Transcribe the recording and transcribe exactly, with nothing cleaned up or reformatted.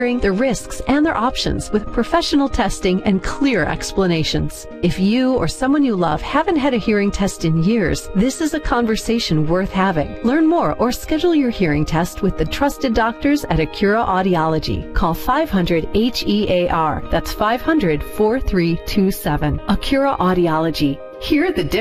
their risks and their options with professional testing and clear explanations. If you or someone you love haven't had a hearing test in years, this is a conversation worth having. Learn more or schedule your hearing test with the trusted doctors at Acura Audiology. Call five hundred H E A R. That's five hundred, four three two seven. Acura Audiology. Hear the difference.